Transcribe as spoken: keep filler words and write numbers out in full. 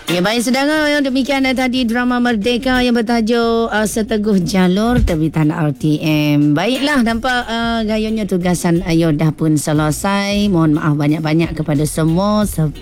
Ya, baik saudara, yang demikian tadi drama Merdeka yang bertajuk uh, Seteguh Jalur terbitan R T M. Baiklah, nampak uh, gayanya tugasan Yodah pun selesai. Mohon maaf banyak-banyak kepada semua.